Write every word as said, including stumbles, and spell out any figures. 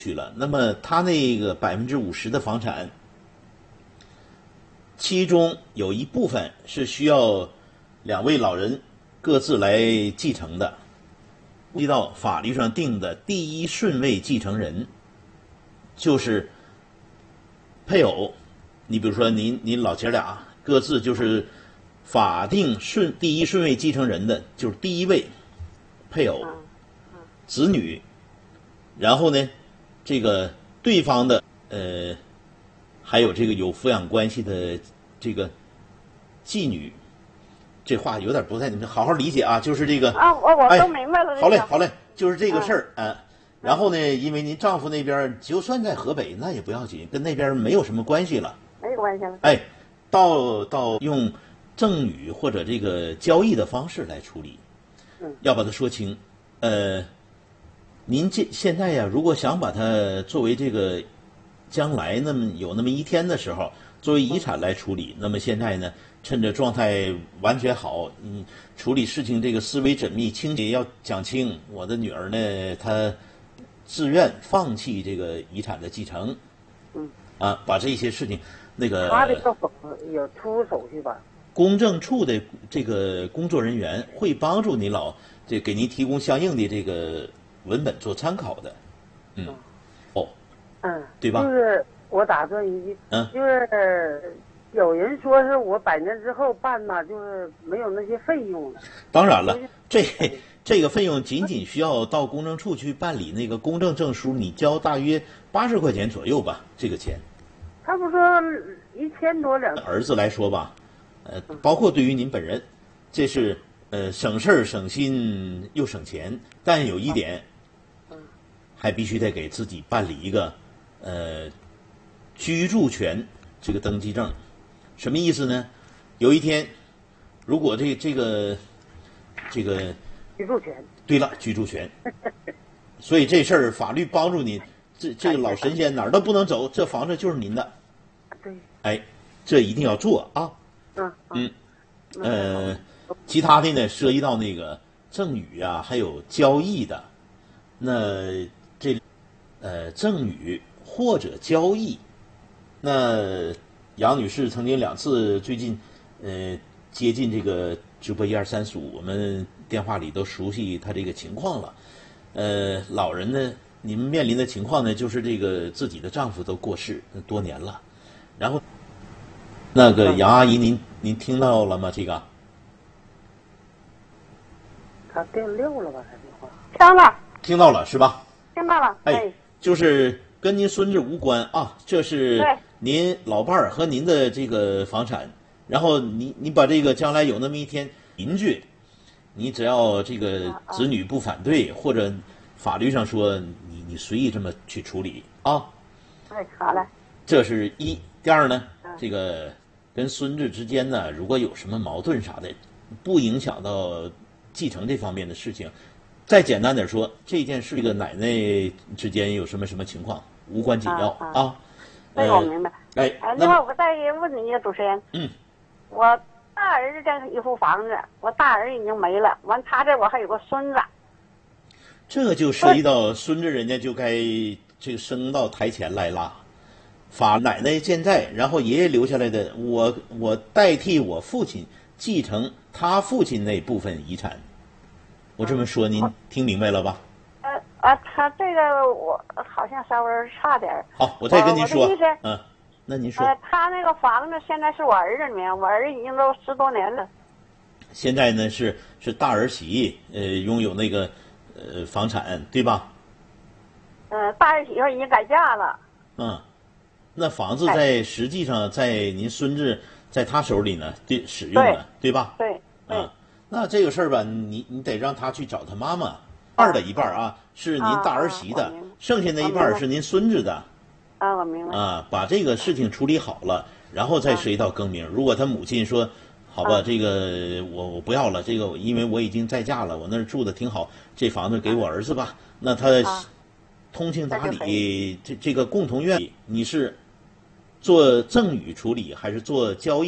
去了。那么他那个百分之五十的房产，其中有一部分是需要两位老人各自来继承的。依照法律上定的第一顺位继承人，就是配偶。你比如说您您老姐俩各自就是法定顺第一顺位继承人的，就是第一位配偶、子女，然后呢，这个对方的呃，还有这个有抚养关系的这个继女。这话有点不太，你们好好理解啊，就是这个啊，我我都明白了。 哎、好嘞，好嘞，就是这个事儿啊。然后呢，因为您丈夫那边就算在河北，那也不要紧，跟那边没有什么关系了， 没有关系了。 哎，到到用赠与或者这个交易的方式来处理， 嗯， 要把它说清。呃，您这现在呀，如果想把它作为这个将来那么有那么一天的时候，作为遗产来处理，那么现在呢，趁着状态完全好，嗯，处理事情这个思维缜密，清洁要讲清。我的女儿呢，她自愿放弃这个遗产的继承， 嗯， 啊，把这些事情那个他这个手有出手续吧？ 公证处的这个工作人员会帮助您老这给您提供相应的这个文本做参考的，嗯， 嗯哦， 嗯， 对吧？ 就是我打断一句， 嗯， 就是有人说是我百年之后办吧，就是没有那些费用。 当然了，这这个费用仅仅需要到公证处去办理那个公证证书，你交大约八十块钱左右吧，这个钱。 他不说一千多两。 儿子来说吧，呃，包括对于您本人，这是呃省事儿省心又省钱，但有一点，还必须得给自己办理一个呃居住权这个登记证。什么意思呢？有一天，如果这这个这个居住权， 对了，居住权。所以这事儿法律帮助你，这这个老神仙哪儿都不能走，这房子就是您的。 对。 哎，这一定要做啊。 嗯嗯。呃，其他的呢，涉及到那个赠与啊，还有交易的，那这呃赠与或者交易，那杨女士曾经两次最近呃接近这个直播一二三四五，我们电话里都熟悉她这个情况了。呃，老人呢，你们面临的情况呢，就是这个自己的丈夫都过世多年了，然后那个杨阿姨，您您听到了吗？这个他电溜了吧？他电话听了， 听到了是吧？ 听到了。 哎，就是跟您孙子无关啊，这是您老伴儿和您的这个房产。然后你你把这个将来有那么一天邻居，你只要这个子女不反对，或者法律上说你你随意这么去处理啊。 哎，好嘞。 这是一。第二呢，这个跟孙子之间呢，如果有什么矛盾啥的，不影响到继承这方面的事情。再简单点说，这件事这个奶奶之间有什么什么情况，无关紧要啊。啊这个我明白。 哎， 另外我再问你一个主持人。 嗯。 我大儿子这一户房子，我大儿子已经没了，完他这我还有个孙子。 这就涉及到孙子，人家就该这个升到台前来了。法奶奶健在，然后爷爷留下来的，我我代替我父亲继承他父亲那部分遗产。我这么说，您听明白了吧？ 呃啊，他这个我好像稍微差点。 好，我再跟您说。 嗯， 那您说。 呃，他那个房子现在是我儿子的名，我儿子已经都十多年了。 现在呢是是大儿媳呃拥有那个呃房产，对吧？ 呃，大儿媳妇已经改嫁了。 嗯。那房子在实际上在您孙子在他手里呢，对使用了，对吧？ 对。 啊，那这个事儿吧，你你得让他去找他妈妈，二的一半啊是您大儿媳的，剩下那一半是您孙子的。 啊，我明白。 啊，把这个事情处理好了，然后再涉及到更名。如果他母亲说，好吧，这个我我不要了，这个因为我已经再嫁了，我那儿住的挺好，这房子给我儿子吧。那他通情达理，这这个共同愿意，你是做赠与处理还是做交易？